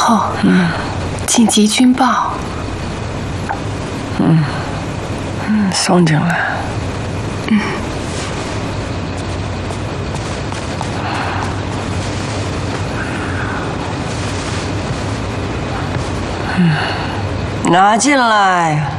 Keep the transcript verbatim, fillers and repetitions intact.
后，嗯，紧急军报。 嗯，嗯，松整了。嗯。嗯，拿进来。